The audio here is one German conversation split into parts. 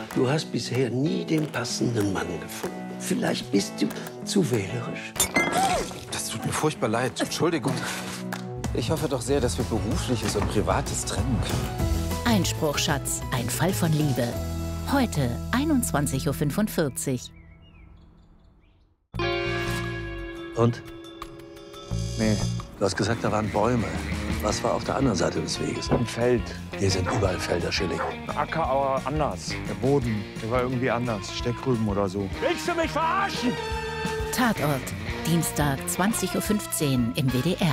Du hast bisher nie den passenden Mann gefunden. Vielleicht bist du zu wählerisch. Das tut mir furchtbar leid. Entschuldigung. Ich hoffe doch sehr, dass wir Berufliches und Privates trennen können. Einspruch, Schatz. Ein Fall von Liebe. Heute 21:45 Uhr. Und? Nee, Du hast gesagt, da waren Bäume. Was war auf der anderen Seite des Weges? ein Feld. Hier sind überall Felder, Schilling. Acker, aber anders. Der Boden, der war irgendwie anders. Steckrüben oder so. Willst du mich verarschen? Tatort. Dienstag 20:15 Uhr im WDR.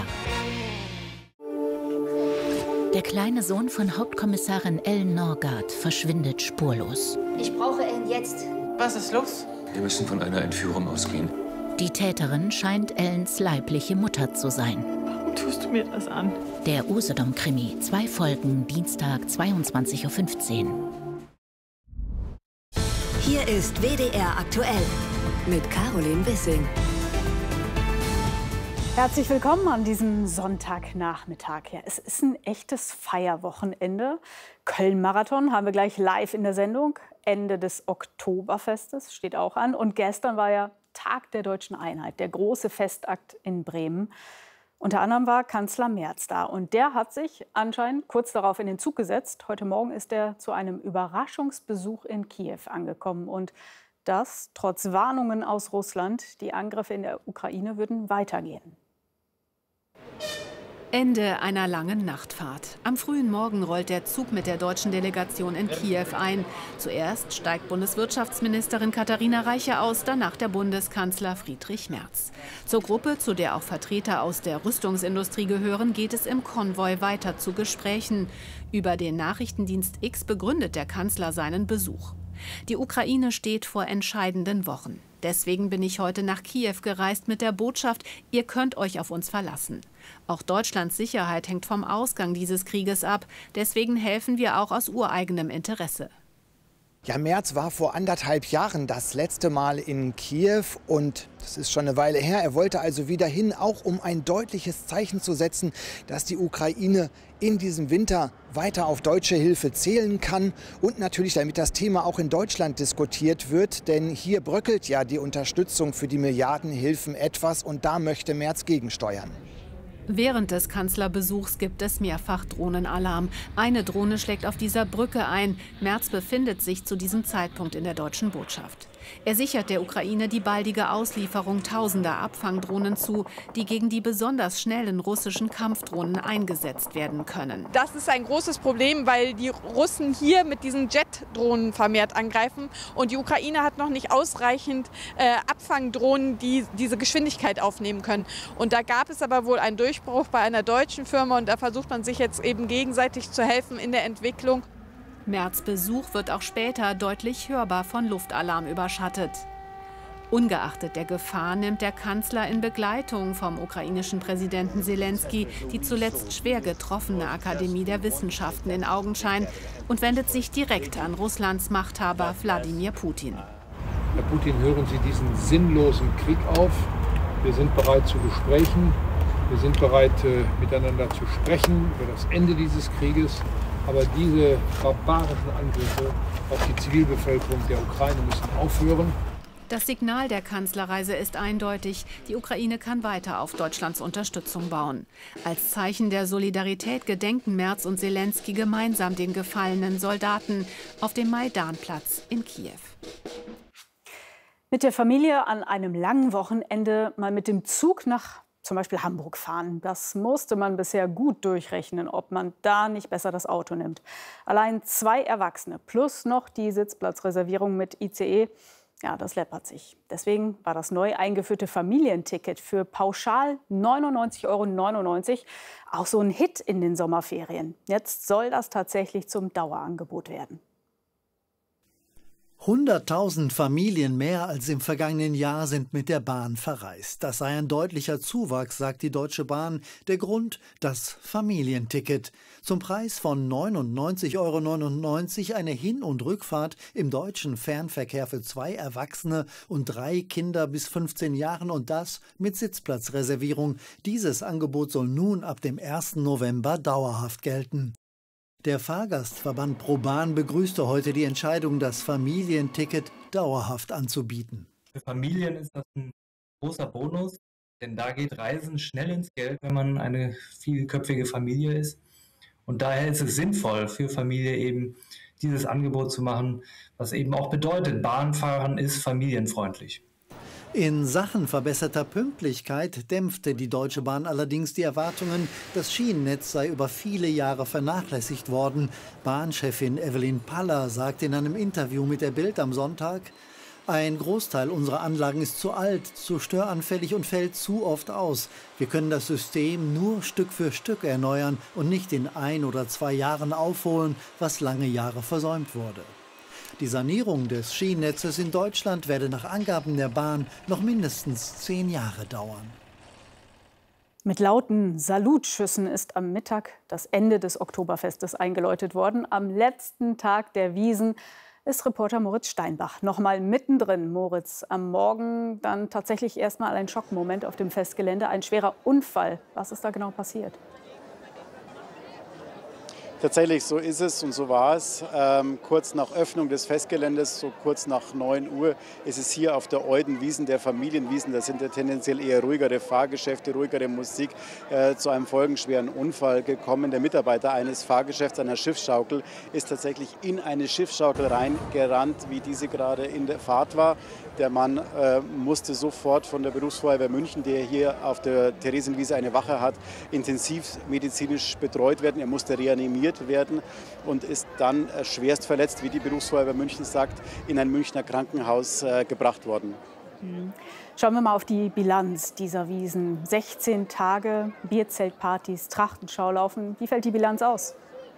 Der kleine Sohn von Hauptkommissarin Ellen Norgard verschwindet spurlos. Ich brauche Ellen jetzt. Was ist los? Wir müssen von einer Entführung ausgehen. Die Täterin scheint Ellens leibliche Mutter zu sein. Warum tust du mir das an? Der Usedom-Krimi, 2 Folgen, Dienstag 22:15 Uhr. Hier ist WDR aktuell mit Caroline Wissing. Herzlich willkommen an diesem Sonntagnachmittag. Ja, es ist ein echtes Feierwochenende. Köln-Marathon haben wir gleich live in der Sendung. Ende des Oktoberfestes steht auch an. Und gestern war ja Tag der Deutschen Einheit, der große Festakt in Bremen. Unter anderem war Kanzler Merz da. Und der hat sich anscheinend kurz darauf in den Zug gesetzt. Heute Morgen ist er zu einem Überraschungsbesuch in Kiew angekommen. Und das trotz Warnungen aus Russland. Die Angriffe in der Ukraine würden weitergehen. Ende einer langen Nachtfahrt. Am frühen Morgen rollt der Zug mit der deutschen Delegation in Kiew ein. Zuerst steigt Bundeswirtschaftsministerin Katharina Reiche aus, danach der Bundeskanzler Friedrich Merz. Zur Gruppe, zu der auch Vertreter aus der Rüstungsindustrie gehören, geht es im Konvoi weiter zu Gesprächen. Über den Nachrichtendienst X begründet der Kanzler seinen Besuch. Die Ukraine steht vor entscheidenden Wochen. Deswegen bin ich heute nach Kiew gereist mit der Botschaft, ihr könnt euch auf uns verlassen. Auch Deutschlands Sicherheit hängt vom Ausgang dieses Krieges ab. Deswegen helfen wir auch aus ureigenem Interesse. Ja, Merz war vor 1,5 Jahren das letzte Mal in Kiew und das ist schon eine Weile her. Er wollte also wieder hin, auch um ein deutliches Zeichen zu setzen, dass die Ukraine in diesem Winter weiter auf deutsche Hilfe zählen kann und natürlich, damit das Thema auch in Deutschland diskutiert wird, denn hier bröckelt ja die Unterstützung für die Milliardenhilfen etwas und da möchte Merz gegensteuern. Während des Kanzlerbesuchs gibt es mehrfach Drohnenalarm. Eine Drohne schlägt auf dieser Brücke ein. Merz befindet sich zu diesem Zeitpunkt in der deutschen Botschaft. Er sichert der Ukraine die baldige Auslieferung tausender Abfangdrohnen zu, die gegen die besonders schnellen russischen Kampfdrohnen eingesetzt werden können. Das ist ein großes Problem, weil die Russen hier mit diesen Jet-Drohnen vermehrt angreifen. Und die Ukraine hat noch nicht ausreichend Abfangdrohnen, die diese Geschwindigkeit aufnehmen können. Und da gab es aber wohl einen Durchbruch bei einer deutschen Firma. Und da versucht man sich jetzt eben gegenseitig zu helfen in der Entwicklung. Merz' Besuch wird auch später deutlich hörbar von Luftalarm überschattet. Ungeachtet der Gefahr nimmt der Kanzler in Begleitung vom ukrainischen Präsidenten Selenskyj die zuletzt schwer getroffene Akademie der Wissenschaften in Augenschein und wendet sich direkt an Russlands Machthaber Wladimir Putin. Herr Putin, hören Sie diesen sinnlosen Krieg auf. Wir sind bereit zu Gesprächen. Wir sind bereit, miteinander zu sprechen über das Ende dieses Krieges. Aber diese barbarischen Angriffe auf die Zivilbevölkerung der Ukraine müssen aufhören. Das Signal der Kanzlerreise ist eindeutig. Die Ukraine kann weiter auf Deutschlands Unterstützung bauen. Als Zeichen der Solidarität gedenken Merz und Selenskyj gemeinsam den gefallenen Soldaten auf dem Maidanplatz in Kiew. Mit der Familie an einem langen Wochenende mal mit dem Zug nach zum Beispiel Hamburg fahren. Das musste man bisher gut durchrechnen, ob man da nicht besser das Auto nimmt. Allein 2 Erwachsene plus noch die Sitzplatzreservierung mit ICE, ja, das läppert sich. Deswegen war das neu eingeführte Familienticket für pauschal 99,99 € auch so ein Hit in den Sommerferien. Jetzt soll das tatsächlich zum Dauerangebot werden. 100.000 Familien mehr als im vergangenen Jahr sind mit der Bahn verreist. Das sei ein deutlicher Zuwachs, sagt die Deutsche Bahn. Der Grund, das Familienticket. Zum Preis von 99,99 € eine Hin- und Rückfahrt im deutschen Fernverkehr für 2 Erwachsene und 3 Kinder bis 15 Jahren und das mit Sitzplatzreservierung. Dieses Angebot soll nun ab dem 1. November dauerhaft gelten. Der Fahrgastverband ProBahn begrüßte heute die Entscheidung, das Familienticket dauerhaft anzubieten. Für Familien ist das ein großer Bonus, denn da geht Reisen schnell ins Geld, wenn man eine vielköpfige Familie ist. Und daher ist es sinnvoll für Familie eben dieses Angebot zu machen, was eben auch bedeutet, Bahnfahren ist familienfreundlich. In Sachen verbesserter Pünktlichkeit dämpfte die Deutsche Bahn allerdings die Erwartungen, das Schienennetz sei über viele Jahre vernachlässigt worden. Bahnchefin Evelyn Paller sagte in einem Interview mit der Bild am Sonntag: Ein Großteil unserer Anlagen ist zu alt, zu störanfällig und fällt zu oft aus. Wir können das System nur Stück für Stück erneuern und nicht in 1 oder 2 Jahren aufholen, was lange Jahre versäumt wurde. Die Sanierung des Schienennetzes in Deutschland werde nach Angaben der Bahn noch mindestens 10 Jahre dauern. Mit lauten Salutschüssen ist am Mittag das Ende des Oktoberfestes eingeläutet worden. Am letzten Tag der Wiesn ist Reporter Moritz Steinbach noch mal mittendrin. Moritz, am Morgen dann tatsächlich erstmal ein Schockmoment auf dem Festgelände, ein schwerer Unfall. Was ist da genau passiert? Tatsächlich, so ist es und so war es. Kurz nach Öffnung des Festgeländes, so kurz nach 9 Uhr, ist es hier auf der Eudenwiesn, der Familienwiesn, da sind ja tendenziell eher ruhigere Fahrgeschäfte, ruhigere Musik, zu einem folgenschweren Unfall gekommen. Der Mitarbeiter eines Fahrgeschäfts, einer Schiffsschaukel, ist tatsächlich in eine Schiffsschaukel reingerannt, wie diese gerade in der Fahrt war. Der Mann musste sofort von der Berufsfeuerwehr München, der hier auf der Theresienwiese eine Wache hat, intensivmedizinisch betreut werden. Er musste reanimiert werden und ist dann schwerst verletzt, wie die Berufsfeuerwehr München sagt, in ein Münchner Krankenhaus gebracht worden. Schauen wir mal auf die Bilanz dieser Wiesn. 16 Tage, Bierzeltpartys, Trachtenschaulaufen. Wie fällt die Bilanz aus?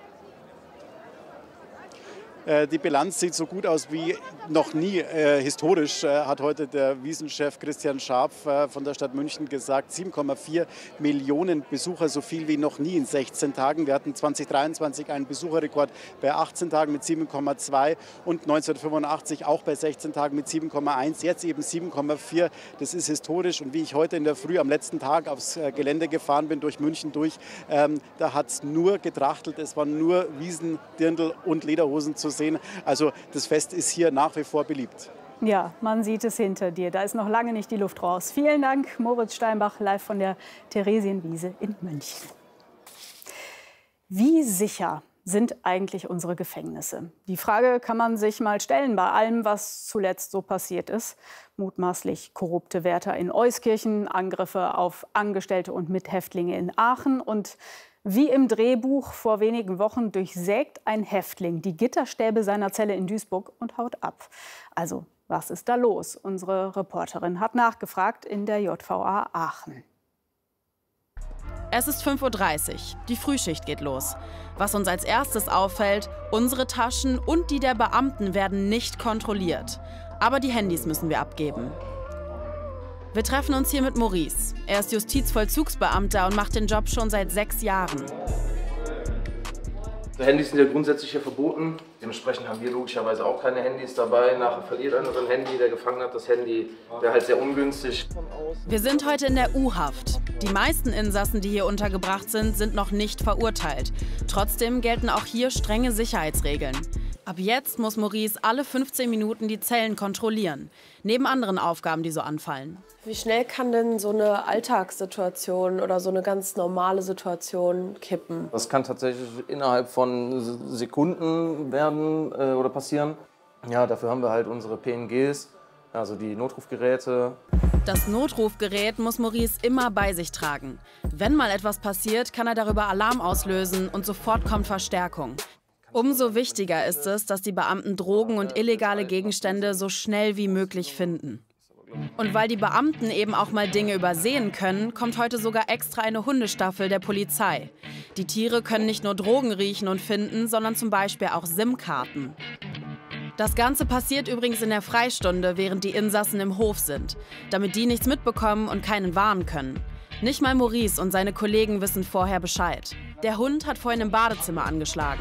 Die Bilanz sieht so gut aus wie noch nie. Historisch hat heute der Wiesenchef Christian Scharf von der Stadt München gesagt, 7,4 Millionen Besucher, so viel wie noch nie in 16 Tagen. Wir hatten 2023 einen Besucherrekord bei 18 Tagen mit 7,2 und 1985 auch bei 16 Tagen mit 7,1, jetzt eben 7,4. Das ist historisch und wie ich heute in der Früh am letzten Tag aufs Gelände gefahren bin, durch München durch, da hat es nur getrachtelt, es waren nur Wiesen, Dirndl und Lederhosen zu sehen. Also das Fest ist hier nach wie vor beliebt. Ja, man sieht es hinter dir. Da ist noch lange nicht die Luft raus. Vielen Dank, Moritz Steinbach, live von der Theresienwiese in München. Wie sicher sind eigentlich unsere Gefängnisse? Die Frage kann man sich mal stellen bei allem, was zuletzt so passiert ist. Mutmaßlich korrupte Wärter in Euskirchen, Angriffe auf Angestellte und Mithäftlinge in Aachen und wie im Drehbuch vor wenigen Wochen durchsägt ein Häftling die Gitterstäbe seiner Zelle in Duisburg und haut ab. Also, was ist da los? Unsere Reporterin hat nachgefragt in der JVA Aachen. Es ist 5:30 Uhr. Die Frühschicht geht los. Was uns als erstes auffällt, unsere Taschen und die der Beamten werden nicht kontrolliert. Aber die Handys müssen wir abgeben. Wir treffen uns hier mit Maurice. Er ist Justizvollzugsbeamter und macht den Job schon seit 6 Jahren. Handys sind ja grundsätzlich hier verboten. Dementsprechend haben wir logischerweise auch keine Handys dabei. Nachher verliert einer sein Handy, der gefangen hat das Handy. Wäre halt sehr ungünstig. Wir sind heute in der U-Haft. Die meisten Insassen, die hier untergebracht sind noch nicht verurteilt. Trotzdem gelten auch hier strenge Sicherheitsregeln. Ab jetzt muss Maurice alle 15 Minuten die Zellen kontrollieren. Neben anderen Aufgaben, die so anfallen. Wie schnell kann denn so eine Alltagssituation oder so eine ganz normale Situation kippen? Das kann tatsächlich innerhalb von Sekunden werden oder passieren. Ja, dafür haben wir halt unsere PNGs, also die Notrufgeräte. Das Notrufgerät muss Maurice immer bei sich tragen. Wenn mal etwas passiert, kann er darüber Alarm auslösen und sofort kommt Verstärkung. Umso wichtiger ist es, dass die Beamten Drogen und illegale Gegenstände so schnell wie möglich finden. Und weil die Beamten eben auch mal Dinge übersehen können, kommt heute sogar extra eine Hundestaffel der Polizei. Die Tiere können nicht nur Drogen riechen und finden, sondern zum Beispiel auch SIM-Karten. Das Ganze passiert übrigens in der Freistunde, während die Insassen im Hof sind, damit die nichts mitbekommen und keinen warnen können. Nicht mal Maurice und seine Kollegen wissen vorher Bescheid. Der Hund hat vorhin im Badezimmer angeschlagen.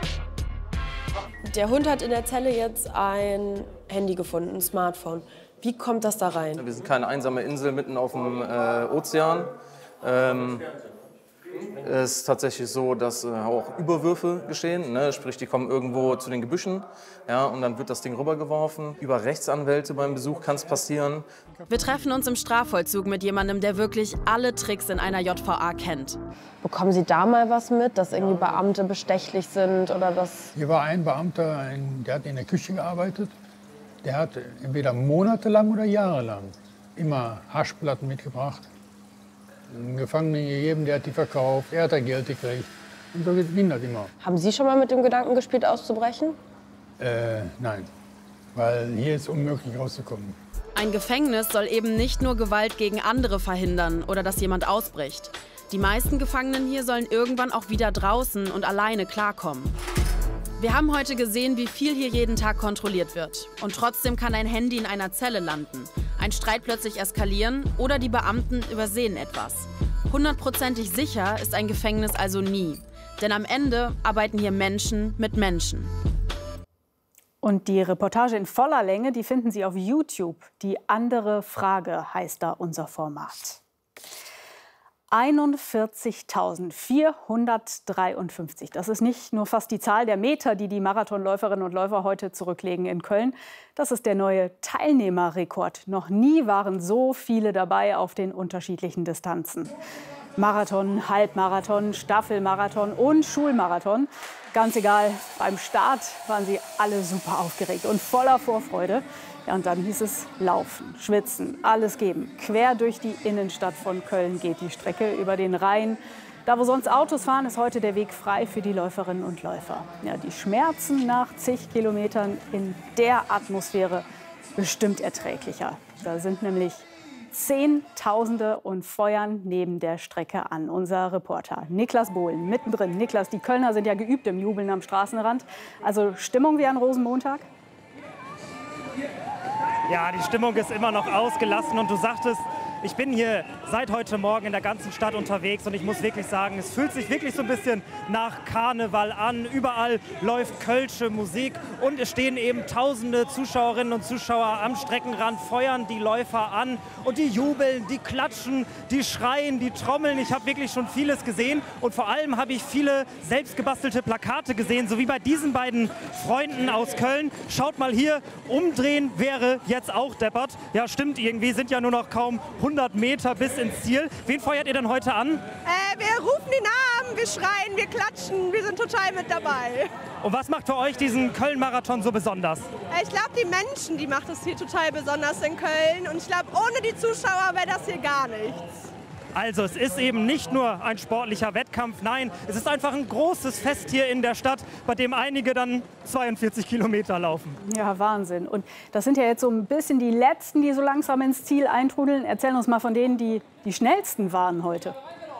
Der Hund hat in der Zelle jetzt ein Handy gefunden, ein Smartphone. Wie kommt das da rein? Wir sind keine einsame Insel mitten auf dem Ozean. Es ist tatsächlich so, dass auch Überwürfe geschehen, ne? Sprich, die kommen irgendwo zu den Gebüschen, ja, und dann wird das Ding rübergeworfen. Über Rechtsanwälte beim Besuch kann es passieren. Wir treffen uns im Strafvollzug mit jemandem, der wirklich alle Tricks in einer JVA kennt. Bekommen Sie da mal was mit, dass irgendwie Beamte bestechlich sind oder dass... Hier war ein Beamter, der hat in der Küche gearbeitet. Der hat entweder monatelang oder jahrelang immer Haschplatten mitgebracht. Einen Gefangenen gegeben, der hat die verkauft, er hat da Geld gekriegt. Und so ging das immer. Haben Sie schon mal mit dem Gedanken gespielt, auszubrechen? Nein, weil hier ist unmöglich rauszukommen. Ein Gefängnis soll eben nicht nur Gewalt gegen andere verhindern oder dass jemand ausbricht. Die meisten Gefangenen hier sollen irgendwann auch wieder draußen und alleine klarkommen. Wir haben heute gesehen, wie viel hier jeden Tag kontrolliert wird. Und trotzdem kann ein Handy in einer Zelle landen, ein Streit plötzlich eskalieren oder die Beamten übersehen etwas. 100%ig sicher ist ein Gefängnis also nie. Denn am Ende arbeiten hier Menschen mit Menschen. Und die Reportage in voller Länge, die finden Sie auf YouTube. Die andere Frage heißt da unser Format. 41.453. Das ist nicht nur fast die Zahl der Meter, die die Marathonläuferinnen und Läufer heute zurücklegen in Köln. Das ist der neue Teilnehmerrekord. Noch nie waren so viele dabei auf den unterschiedlichen Distanzen. Marathon, Halbmarathon, Staffelmarathon und Schulmarathon. Ganz egal, beim Start waren sie alle super aufgeregt und voller Vorfreude. Ja, und dann hieß es laufen, schwitzen, alles geben. Quer durch die Innenstadt von Köln geht die Strecke über den Rhein. Da, wo sonst Autos fahren, ist heute der Weg frei für die Läuferinnen und Läufer. Ja, die Schmerzen nach zig Kilometern in der Atmosphäre bestimmt erträglicher. Da sind nämlich Zehntausende und feuern neben der Strecke an. Unser Reporter Niklas Bohlen mittendrin. Niklas, die Kölner sind ja geübt im Jubeln am Straßenrand. Also Stimmung wie an Rosenmontag? Ja, die Stimmung ist immer noch ausgelassen und du sagtest, ich bin hier seit heute Morgen in der ganzen Stadt unterwegs und ich muss wirklich sagen, es fühlt sich wirklich so ein bisschen nach Karneval an. Überall läuft kölsche Musik und es stehen eben tausende Zuschauerinnen und Zuschauer am Streckenrand, feuern die Läufer an und die jubeln, die klatschen, die schreien, die trommeln. Ich habe wirklich schon vieles gesehen und vor allem habe ich viele selbstgebastelte Plakate gesehen, so wie bei diesen beiden Freunden aus Köln. Schaut mal hier, umdrehen wäre jetzt auch deppert. Ja, stimmt irgendwie, sind ja nur noch kaum 100 Meter bis ins Ziel. Wen feuert ihr denn heute an? Wir rufen die Namen, wir schreien, wir klatschen, wir sind total mit dabei. Und was macht für euch diesen Köln-Marathon so besonders? Ich glaube, die Menschen, die macht es hier total besonders in Köln. Und ich glaube, ohne die Zuschauer wäre das hier gar nichts. Also es ist eben nicht nur ein sportlicher Wettkampf, nein, es ist einfach ein großes Fest hier in der Stadt, bei dem einige dann 42 Kilometer laufen. Ja, Wahnsinn. Und das sind ja jetzt so ein bisschen die Letzten, die so langsam ins Ziel eintrudeln. Erzähl uns mal von denen, die die schnellsten waren heute.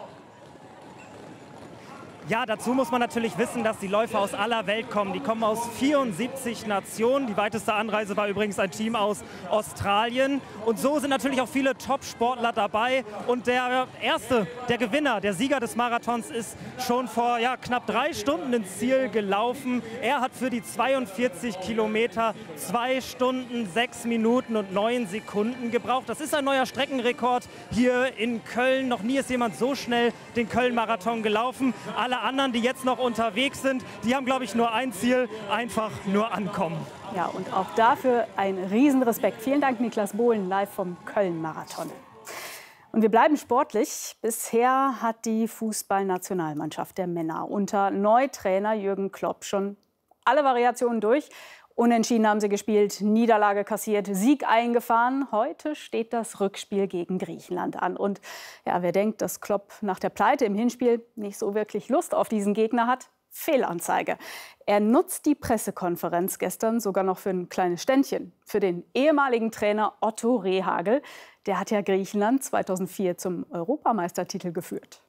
Ja, dazu muss man natürlich wissen, dass die Läufer aus aller Welt kommen. Die kommen aus 74 Nationen. Die weiteste Anreise war übrigens ein Team aus Australien. Und so sind natürlich auch viele Top-Sportler dabei. Und der Gewinner, der Sieger des Marathons ist schon vor knapp 3 Stunden ins Ziel gelaufen. Er hat für die 42 Kilometer 2 Stunden, 6 Minuten und 9 Sekunden gebraucht. Das ist ein neuer Streckenrekord hier in Köln. Noch nie ist jemand so schnell den Köln-Marathon gelaufen. Alle anderen, die jetzt noch unterwegs sind, die haben, glaube ich, nur ein Ziel, einfach nur ankommen. Ja, und auch dafür ein Riesenrespekt. Vielen Dank, Niklas Bohlen, live vom Köln-Marathon. Und wir bleiben sportlich. Bisher hat die Fußballnationalmannschaft der Männer unter Neutrainer Jürgen Klopp schon alle Variationen durch. Unentschieden haben sie gespielt, Niederlage kassiert, Sieg eingefahren. Heute steht das Rückspiel gegen Griechenland an. Und ja, wer denkt, dass Klopp nach der Pleite im Hinspiel nicht so wirklich Lust auf diesen Gegner hat, Fehlanzeige. Er nutzt die Pressekonferenz gestern sogar noch für ein kleines Ständchen. Für den ehemaligen Trainer Otto Rehhagel. Der hat ja Griechenland 2004 zum Europameistertitel geführt.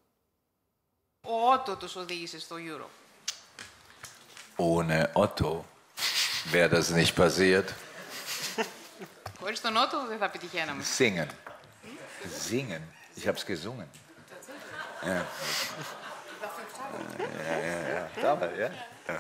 Ohne Otto wäre das nicht passiert. Singen. Singen. Ich habe es gesungen. Ja. Damals, ja.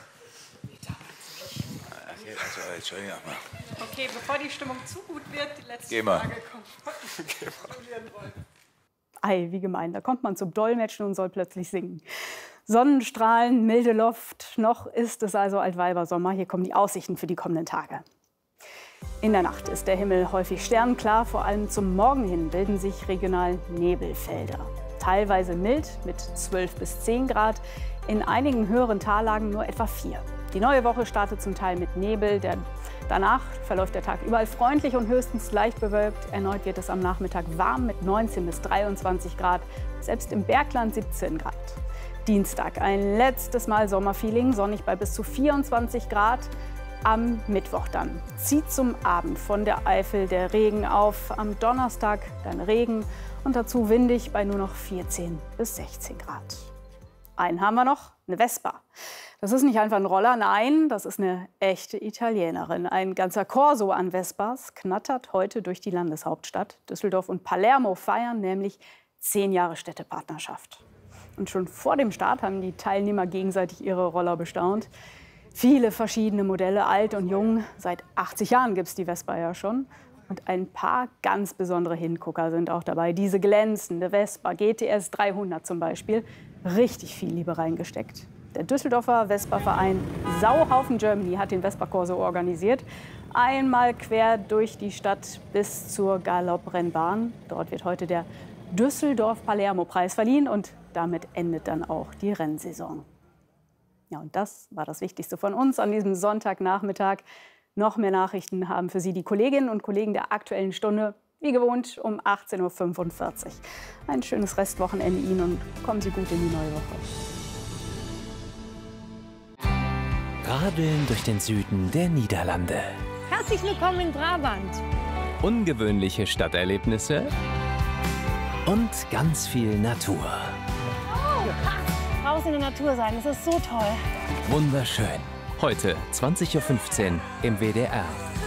Also, Entschuldigung. Okay, bevor die Stimmung zu gut wird, die letzte Geh mal. Frage kommt. Ei, wie gemein. Da kommt man zum Dolmetschen und soll plötzlich singen. Sonnenstrahlen, milde Luft, noch ist es also Altweibersommer. Hier kommen die Aussichten für die kommenden Tage. In der Nacht ist der Himmel häufig sternklar, vor allem zum Morgen hin bilden sich regional Nebelfelder. Teilweise mild mit 12 bis 10 Grad, in einigen höheren Tallagen nur etwa 4. Die neue Woche startet zum Teil mit Nebel, danach verläuft der Tag überall freundlich und höchstens leicht bewölkt. Erneut wird es am Nachmittag warm mit 19 bis 23 Grad, selbst im Bergland 17 Grad. Dienstag ein letztes Mal Sommerfeeling, sonnig bei bis zu 24 Grad. Am Mittwoch dann zieht zum Abend von der Eifel der Regen auf. Am Donnerstag dann Regen und dazu windig bei nur noch 14 bis 16 Grad. Einen haben wir noch, eine Vespa. Das ist nicht einfach ein Roller, nein, das ist eine echte Italienerin. Ein ganzer Korso an Vespas knattert heute durch die Landeshauptstadt. Düsseldorf und Palermo feiern nämlich 10 Jahre Städtepartnerschaft. Und schon vor dem Start haben die Teilnehmer gegenseitig ihre Roller bestaunt. Viele verschiedene Modelle, alt und jung. Seit 80 Jahren gibt es die Vespa ja schon. Und ein paar ganz besondere Hingucker sind auch dabei. Diese glänzende Vespa, GTS 300 zum Beispiel, richtig viel Liebe reingesteckt. Der Düsseldorfer Vespa-Verein Sauhaufen Germany hat den Vespa-Corso organisiert. Einmal quer durch die Stadt bis zur Galopprennbahn. Dort wird heute der Düsseldorf-Palermo-Preis verliehen und damit endet dann auch die Rennsaison. Ja, und das war das Wichtigste von uns an diesem Sonntagnachmittag. Noch mehr Nachrichten haben für Sie die Kolleginnen und Kollegen der Aktuellen Stunde, wie gewohnt um 18:45 Uhr. Ein schönes Restwochenende Ihnen und kommen Sie gut in die neue Woche. Radeln durch den Süden der Niederlande. Herzlich willkommen in Brabant. Ungewöhnliche Stadterlebnisse und ganz viel Natur. Draußen in der Natur sein, das ist so toll. Wunderschön. Heute 20:15 Uhr im WDR.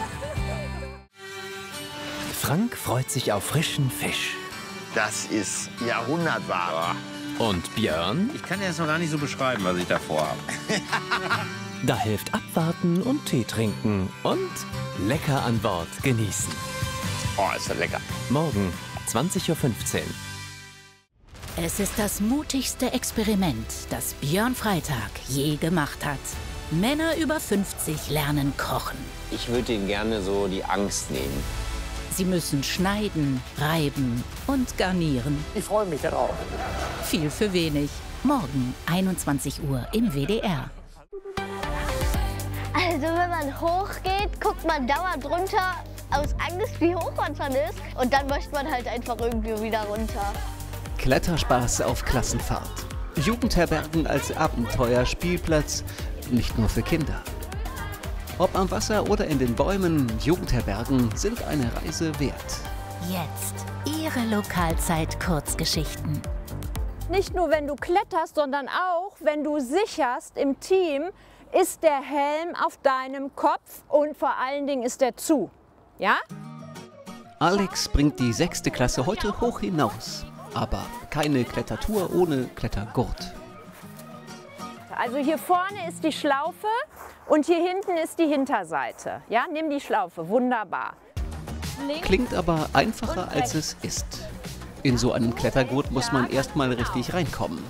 Frank freut sich auf frischen Fisch. Das ist Jahrhundertware. Und Björn? Ich kann dir das noch gar nicht so beschreiben, was ich davor habe. Da hilft abwarten und Tee trinken und lecker an Bord genießen. Oh, ist das lecker. Morgen 20:15 Uhr. Es ist das mutigste Experiment, das Björn Freitag je gemacht hat. Männer über 50 lernen kochen. Ich würde ihnen gerne so die Angst nehmen. Sie müssen schneiden, reiben und garnieren. Ich freue mich darauf. Viel für wenig. Morgen 21 Uhr im WDR. Also wenn man hochgeht, guckt man dauernd runter, aus Angst, wie hoch man schon ist. Und dann möchte man halt einfach irgendwie wieder runter. Kletterspaß auf Klassenfahrt. Jugendherbergen als Abenteuerspielplatz, nicht nur für Kinder. Ob am Wasser oder in den Bäumen, Jugendherbergen sind eine Reise wert. Jetzt Ihre Lokalzeit-Kurzgeschichten. Nicht nur, wenn du kletterst, sondern auch, wenn du sicherst im Team, ist der Helm auf deinem Kopf und vor allen Dingen ist er zu. Ja? Alex bringt die 6. Klasse heute hoch hinaus. Aber keine Klettertour ohne Klettergurt. Also hier vorne ist die Schlaufe und hier hinten ist die Hinterseite. Ja, nimm die Schlaufe, wunderbar. Klingt aber einfacher, als es ist. In so einen Klettergurt muss man erst mal richtig reinkommen.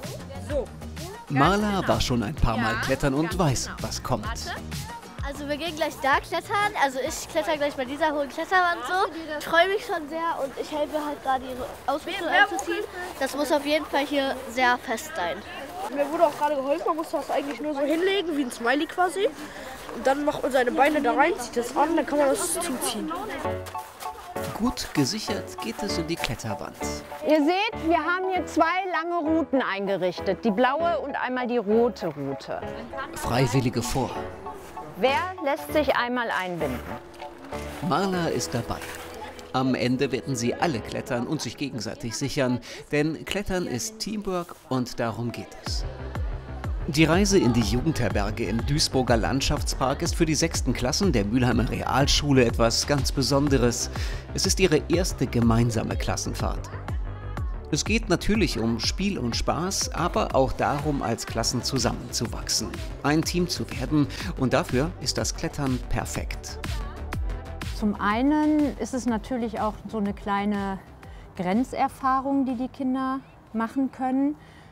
Marla war schon ein paar Mal klettern und weiß, was kommt. Also wir gehen gleich da klettern. Also ich kletter gleich bei dieser hohen Kletterwand so. Ich freue mich schon sehr und ich helfe halt gerade ihre Ausrüstung anzuziehen. Das muss auf jeden Fall hier sehr fest sein. Mir wurde auch gerade geholfen, man muss das eigentlich nur so hinlegen, wie ein Smiley quasi. Und dann macht man seine Beine da rein, zieht das an, dann kann man das zuziehen. Gut gesichert geht es in die Kletterwand. Ihr seht, wir haben hier 2 lange Routen eingerichtet. Die blaue und einmal die rote Route. Freiwillige vor. Wer lässt sich einmal einbinden? Marla ist dabei. Am Ende werden sie alle klettern und sich gegenseitig sichern, denn Klettern ist Teamwork und darum geht es. Die Reise in die Jugendherberge im Duisburger Landschaftspark ist für die 6. Klassen der Mülheimer Realschule etwas ganz Besonderes. Es ist ihre erste gemeinsame Klassenfahrt. Es geht natürlich um Spiel und Spaß, aber auch darum, als Klassen zusammenzuwachsen, ein Team zu werden, und dafür ist das Klettern perfekt. Zum einen ist es natürlich auch so eine kleine Grenzerfahrungen, die die Kinder machen können.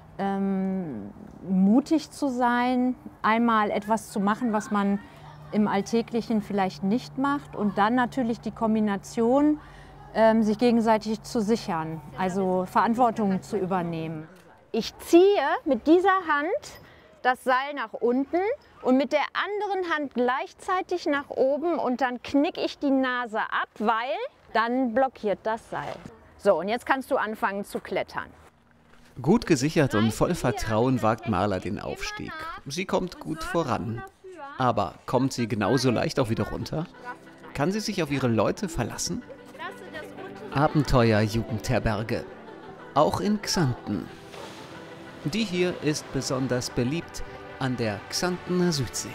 Mutig zu sein, einmal etwas zu machen, was man im Alltäglichen vielleicht nicht macht, und dann natürlich die Kombination, sich gegenseitig zu sichern, also Verantwortung zu übernehmen. Ich ziehe mit dieser Hand das Seil nach unten und mit der anderen Hand gleichzeitig nach oben, und dann knicke ich die Nase ab, weil dann blockiert das Seil. So, und jetzt kannst du anfangen zu klettern. Gut gesichert und voll Vertrauen wagt Marla den Aufstieg. Sie kommt gut voran. Aber kommt sie genauso leicht auch wieder runter? Kann sie sich auf ihre Leute verlassen? Abenteuer-Jugendherberge. Auch in Xanten. Die hier ist besonders beliebt an der Xantener Südsee.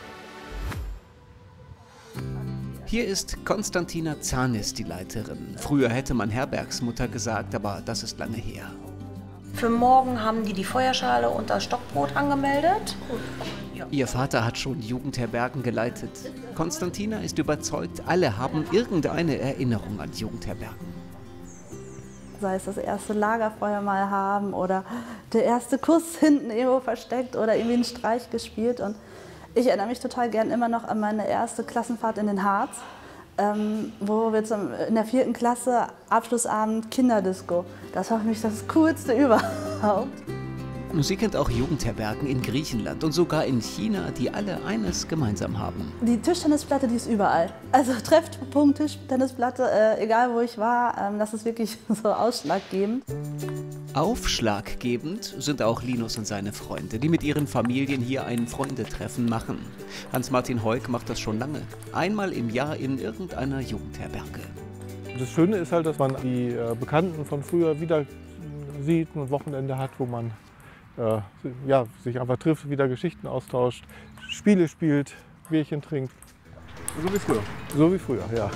Hier ist Konstantina Zanis die Leiterin. Früher hätte man Herbergsmutter gesagt, aber das ist lange her. Für morgen haben die Feuerschale und das Stockbrot angemeldet. Ja. Ihr Vater hat schon Jugendherbergen geleitet. Konstantina ist überzeugt, alle haben irgendeine Erinnerung an Jugendherbergen. Sei es das erste Lagerfeuer mal haben oder der erste Kuss hinten irgendwo versteckt oder irgendwie einen Streich gespielt. Und ich erinnere mich total gern immer noch an meine erste Klassenfahrt in den Harz, wo wir in der 4. Klasse Abschlussabend Kinderdisco. Das war für mich das Coolste überhaupt. Sie kennt auch Jugendherbergen in Griechenland und sogar in China, die alle eines gemeinsam haben. Die Tischtennisplatte, die ist überall. Also Treffpunkt, Tischtennisplatte, egal wo ich war, das ist wirklich so ausschlaggebend. Aufschlaggebend sind auch Linus und seine Freunde, die mit ihren Familien hier ein Freundetreffen machen. Hans-Martin Heuk macht das schon lange. Einmal im Jahr in irgendeiner Jugendherberge. Das Schöne ist halt, dass man die Bekannten von früher wieder sieht, ein Wochenende hat, wo man sich einfach trifft, wieder Geschichten austauscht, Spiele spielt, Bierchen trinkt. So wie früher. So wie früher, ja.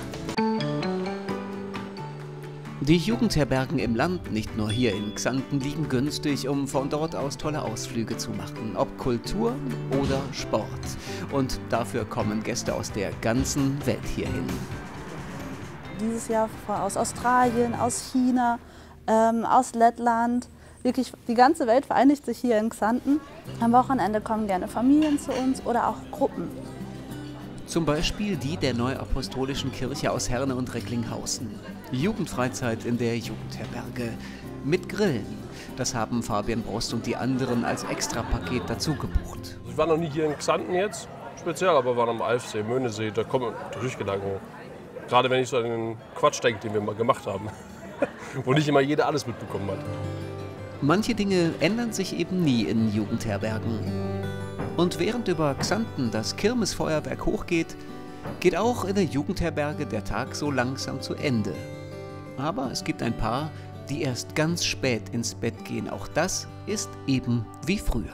Die Jugendherbergen im Land, nicht nur hier in Xanten, liegen günstig, um von dort aus tolle Ausflüge zu machen, ob Kultur oder Sport. Und dafür kommen Gäste aus der ganzen Welt hierhin. Dieses Jahr aus Australien, aus China, aus Lettland. Wirklich, die ganze Welt vereinigt sich hier in Xanten. Am Wochenende kommen gerne Familien zu uns oder auch Gruppen. Zum Beispiel die der Neuapostolischen Kirche aus Herne und Recklinghausen. Jugendfreizeit in der Jugendherberge. Mit Grillen. Das haben Fabian Brost und die anderen als Extrapaket dazu gebucht. Ich war noch nie hier in Xanten jetzt, speziell, aber war am Alfsee, Möhnesee, da kommen natürlich Gedanken. Gerade wenn ich so an den Quatsch denke, den wir mal gemacht haben. Wo nicht immer jeder alles mitbekommen hat. Manche Dinge ändern sich eben nie in Jugendherbergen. Und während über Xanten das Kirmesfeuerwerk hochgeht, geht auch in der Jugendherberge der Tag so langsam zu Ende. Aber es gibt ein paar, die erst ganz spät ins Bett gehen. Auch das ist eben wie früher.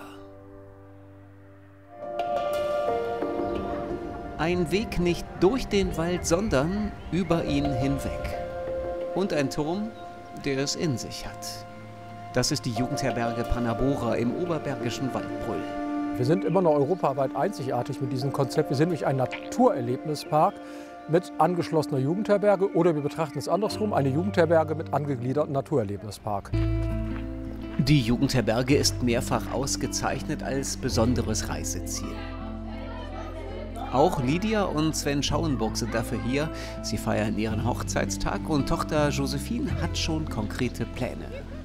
Ein Weg nicht durch den Wald, sondern über ihn hinweg. Und ein Turm, der es in sich hat. Das ist die Jugendherberge Panabora im oberbergischen Waldbrüll. Wir sind immer noch europaweit einzigartig mit diesem Konzept. Wir sind nämlich ein Naturerlebnispark mit angeschlossener Jugendherberge oder wir betrachten es andersrum, eine Jugendherberge mit angegliederten Naturerlebnispark. Die Jugendherberge ist mehrfach ausgezeichnet als besonderes Reiseziel. Auch Lydia und Sven Schauenburg sind dafür hier. Sie feiern ihren Hochzeitstag und Tochter Josephine hat schon konkrete Pläne.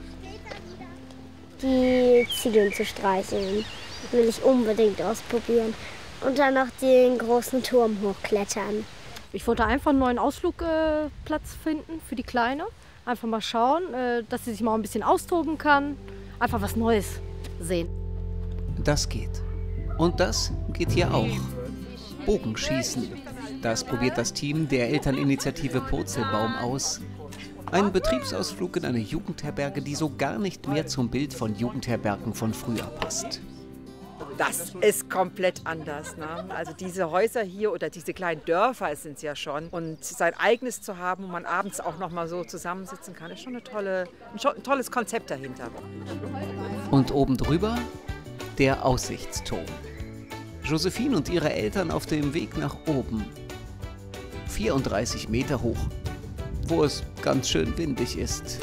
Die Ziegeln zu streicheln, will ich unbedingt ausprobieren. Und dann noch den großen Turm hochklettern. Ich wollte einfach einen neuen Ausflugplatz finden für die Kleine. Einfach mal schauen, dass sie sich mal ein bisschen austoben kann. Einfach was Neues sehen. Das geht. Und das geht hier auch. Bogenschießen. Das probiert das Team der Elterninitiative Purzelbaum aus. Ein Betriebsausflug in eine Jugendherberge, die so gar nicht mehr zum Bild von Jugendherbergen von früher passt. Das ist komplett anders. Ne? Also diese Häuser hier oder diese kleinen Dörfer sind es ja schon. Und sein eigenes zu haben, wo man abends auch noch mal so zusammensitzen kann, ist schon ein tolles Konzept dahinter. Und oben drüber der Aussichtsturm. Josephine und ihre Eltern auf dem Weg nach oben. 34 Meter hoch. wo es ganz schön windig ist.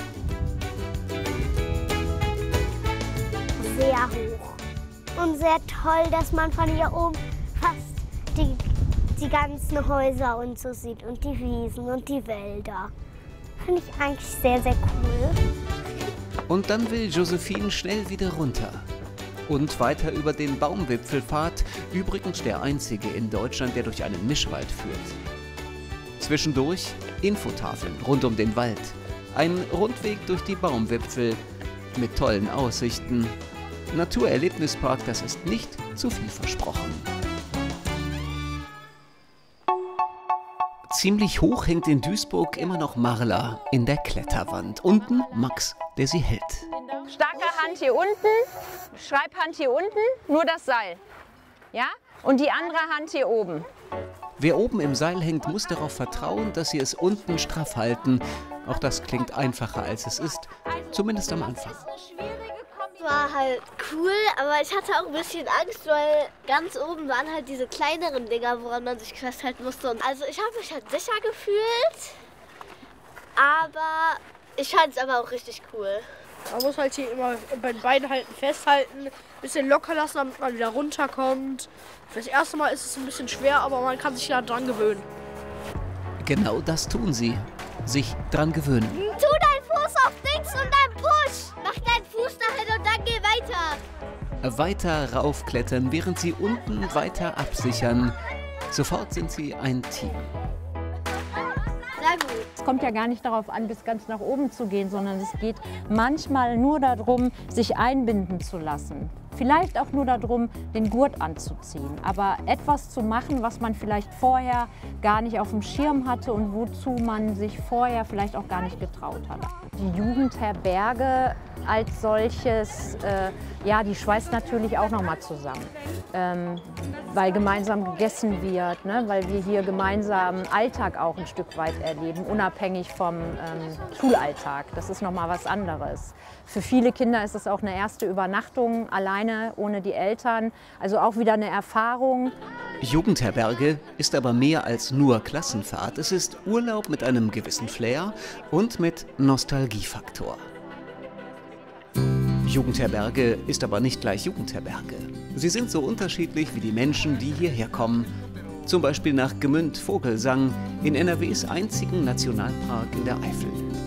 Sehr hoch und sehr toll, dass man von hier oben fast die ganzen Häuser und so sieht und die Wiesen und die Wälder. Finde ich eigentlich sehr, sehr cool. Und dann will Josephine schnell wieder runter. Und weiter über den Baumwipfelpfad, übrigens der einzige in Deutschland, der durch einen Mischwald führt. Zwischendurch Infotafeln rund um den Wald. Ein Rundweg durch die Baumwipfel mit tollen Aussichten. Naturerlebnispark, das ist nicht zu viel versprochen. Ziemlich hoch hängt in Duisburg immer noch Marla in der Kletterwand. Unten Max, der sie hält. Starke Hand hier unten, Schreibhand hier unten, nur das Seil. Ja? Und die andere Hand hier oben. Wer oben im Seil hängt, muss darauf vertrauen, dass sie es unten straff halten. Auch das klingt einfacher, als es ist, zumindest am Anfang. War halt cool, aber ich hatte auch ein bisschen Angst, weil ganz oben waren halt diese kleineren Dinger, woran man sich festhalten musste. Und also ich habe mich halt sicher gefühlt, aber ich fand es aber auch richtig cool. Man muss halt hier immer bei den Beinen halten, festhalten, ein bisschen locker lassen, damit man wieder runterkommt. Für das erste Mal ist es ein bisschen schwer, aber man kann sich ja dran gewöhnen. Genau das tun sie, sich dran gewöhnen. Tu deinen Fuß auf links und dann push. Mach deinen Fuß dahin und dann geh weiter. Weiter raufklettern, während sie unten weiter absichern. Sofort sind sie ein Team. Sehr gut. Es kommt ja gar nicht darauf an, bis ganz nach oben zu gehen, sondern es geht manchmal nur darum, sich einbinden zu lassen. Vielleicht auch nur darum, den Gurt anzuziehen, aber etwas zu machen, was man vielleicht vorher gar nicht auf dem Schirm hatte und wozu man sich vorher vielleicht auch gar nicht getraut hat. Die Jugendherberge als solches, ja, die schweißt natürlich auch noch mal zusammen, weil gemeinsam gegessen wird, ne? Weil wir hier gemeinsam Alltag auch ein Stück weit erleben, unabhängig vom Schulalltag. Das ist noch mal was anderes. Für viele Kinder ist es auch eine erste Übernachtung, alleine, ohne die Eltern. Also auch wieder eine Erfahrung. Jugendherberge ist aber mehr als nur Klassenfahrt. Es ist Urlaub mit einem gewissen Flair und mit Nostalgiefaktor. Jugendherberge ist aber nicht gleich Jugendherberge. Sie sind so unterschiedlich wie die Menschen, die hierher kommen. Zum Beispiel nach Gmünd-Vogelsang in NRWs einzigen Nationalpark in der Eifel.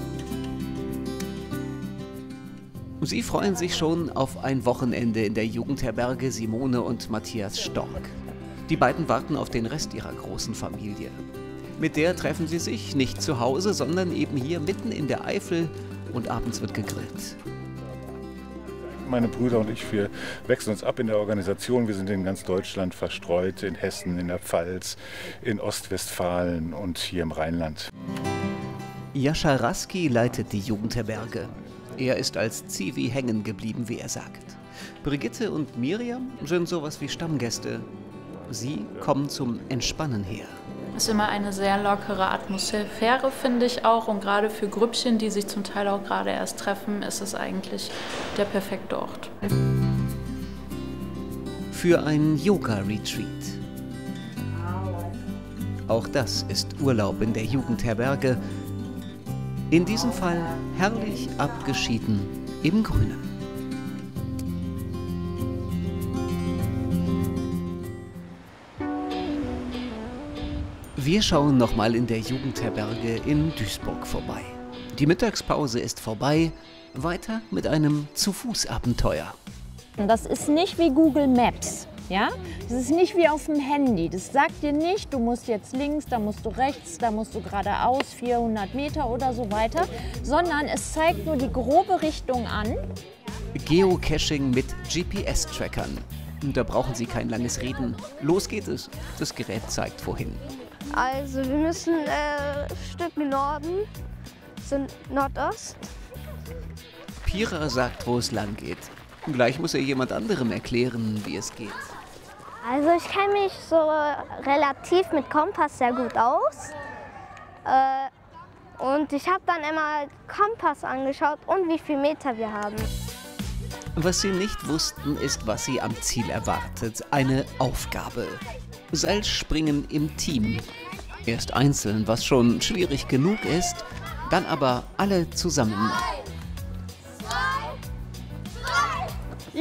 Sie freuen sich schon auf ein Wochenende in der Jugendherberge Simone und Matthias Stork. Die beiden warten auf den Rest ihrer großen Familie. Mit der treffen sie sich nicht zu Hause, sondern eben hier mitten in der Eifel und abends wird gegrillt. Meine Brüder und ich, wir wechseln uns ab in der Organisation. Wir sind in ganz Deutschland verstreut, in Hessen, in der Pfalz, in Ostwestfalen und hier im Rheinland. Jascha Raski leitet die Jugendherberge. Er ist als Zivi hängen geblieben, wie er sagt. Brigitte und Miriam sind sowas wie Stammgäste. Sie kommen zum Entspannen her. Es ist immer eine sehr lockere Atmosphäre, finde ich auch. Und gerade für Grüppchen, die sich zum Teil auch gerade erst treffen, ist es eigentlich der perfekte Ort. Für ein Yoga-Retreat. Auch das ist Urlaub in der Jugendherberge. In diesem Fall herrlich abgeschieden im Grünen. Wir schauen nochmal in der Jugendherberge in Duisburg vorbei. Die Mittagspause ist vorbei, weiter mit einem Zu-Fuß-Abenteuer. Das ist nicht wie Google Maps. Ja? Das ist nicht wie auf dem Handy. Das sagt dir nicht, du musst jetzt links, da musst du rechts, da musst du geradeaus, 400 Meter oder so weiter, sondern es zeigt nur die grobe Richtung an. Geocaching mit GPS-Trackern. Da brauchen Sie kein langes Reden. Los geht es. Das Gerät zeigt wohin. Also wir müssen ein Stück Norden, sind Nordost. Pira sagt, wo es lang geht. Gleich muss er jemand anderem erklären, wie es geht. Also ich kenne mich so relativ mit Kompass sehr gut aus. Und ich habe dann immer Kompass angeschaut und wie viele Meter wir haben. Was sie nicht wussten, ist, was sie am Ziel erwartet. Eine Aufgabe. Seilspringen im Team. Erst einzeln, was schon schwierig genug ist, Dann aber alle zusammen. Ja!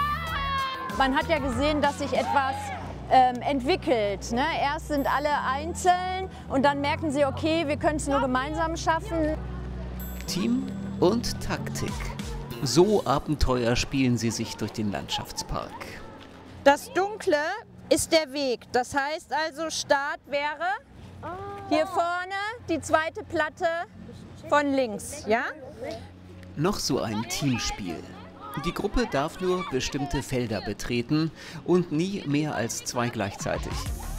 Man hat ja gesehen, dass sich etwas entwickelt. Ne? Erst sind alle einzeln und dann merken sie, okay, wir können es nur gemeinsam schaffen. Team und Taktik. So Abenteuer spielen sie sich durch den Landschaftspark. Das Dunkle ist der Weg. Das heißt also, Start wäre hier vorne die zweite Platte von links. Ja? Noch so ein Teamspiel. Die Gruppe darf nur bestimmte Felder betreten und nie mehr als 2 gleichzeitig.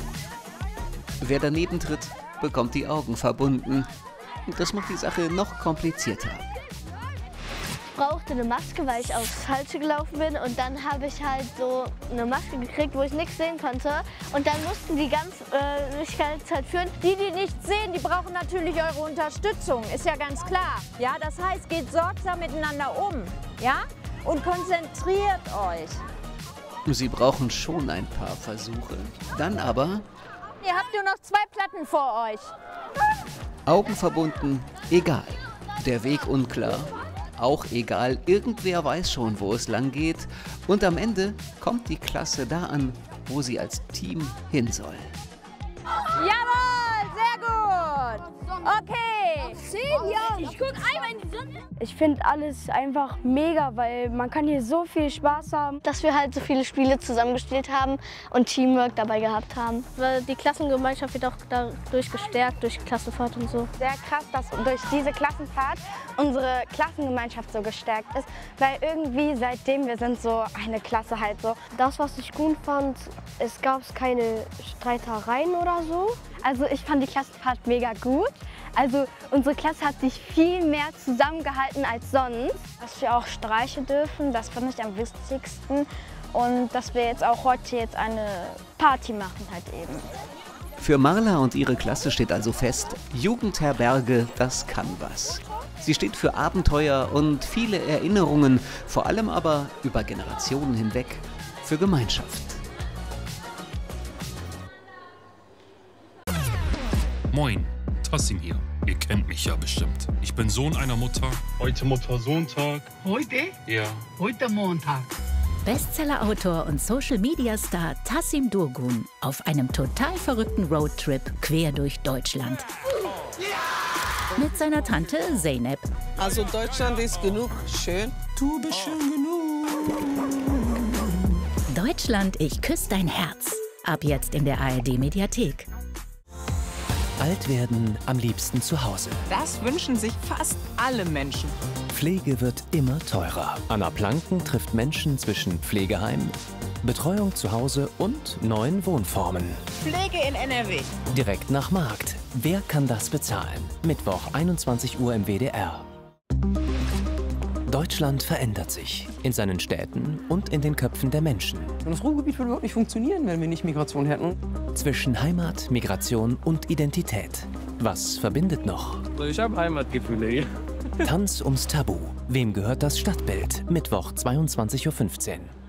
Wer daneben tritt, bekommt die Augen verbunden. Das macht die Sache noch komplizierter. Ich brauchte eine Maske, weil ich aufs Falsche gelaufen bin. Und dann habe ich halt so eine Maske gekriegt, wo ich nichts sehen konnte. Und dann mussten die mich die ganze Zeit führen. Die nichts sehen, die brauchen natürlich eure Unterstützung, ist ja ganz klar. Ja, das heißt, geht sorgsam miteinander um, ja? Und konzentriert euch. Sie brauchen schon ein paar Versuche. Dann aber... Ihr habt nur noch 2 Platten vor euch. Augen verbunden, egal. Der Weg unklar, auch egal. Irgendwer weiß schon, wo es lang geht. Und am Ende kommt die Klasse da an, wo sie als Team hin soll. Jawohl, sehr gut. Okay. 10 Jahre. Ich guck einmal in die Sonne. Ich finde alles einfach mega, weil man kann hier so viel Spaß haben. Dass wir halt so viele Spiele zusammengespielt haben und Teamwork dabei gehabt haben. Weil die Klassengemeinschaft wird auch dadurch gestärkt, durch Klassenfahrt und so. Sehr krass, dass durch diese Klassenfahrt unsere Klassengemeinschaft so gestärkt ist, weil irgendwie seitdem wir sind so eine Klasse halt so. Das, was ich gut fand, es gab keine Streitereien oder so. Also ich fand die Klassenfahrt mega gut. Also unsere Klasse hat sich viel mehr zusammengehalten als sonst. Dass wir auch streichen dürfen, das fand ich am wichtigsten. Und dass wir jetzt auch heute eine Party machen halt eben. Für Marla und ihre Klasse steht also fest, Jugendherberge, das kann was. Sie steht für Abenteuer und viele Erinnerungen, vor allem aber über Generationen hinweg für Gemeinschaft. Moin, Tassim hier. Ihr kennt mich ja bestimmt. Ich bin Sohn einer Mutter. Heute Mutter-Sohn-Tag. Heute? Ja. Heute Montag. Bestseller-Autor und Social-Media-Star Tassim Durgun auf einem total verrückten Roadtrip quer durch Deutschland. Mit seiner Tante Zeynep. Also Deutschland ist genug schön. Du bist schön genug. Deutschland, ich küsse dein Herz. Ab jetzt in der ARD-Mediathek. Alt werden am liebsten zu Hause. Das wünschen sich fast alle Menschen. Pflege wird immer teurer. Anna Planken trifft Menschen zwischen Pflegeheim, Betreuung zu Hause und neuen Wohnformen. Pflege in NRW. Direkt nach Markt. Wer kann das bezahlen? Mittwoch, 21 Uhr im WDR. Deutschland verändert sich. In seinen Städten und in den Köpfen der Menschen. Das Ruhrgebiet würde überhaupt nicht funktionieren, wenn wir nicht Migration hätten. Zwischen Heimat, Migration und Identität. Was verbindet noch? Ich habe Heimatgefühle hier. Tanz ums Tabu. Wem gehört das Stadtbild? Mittwoch, 22:15 Uhr.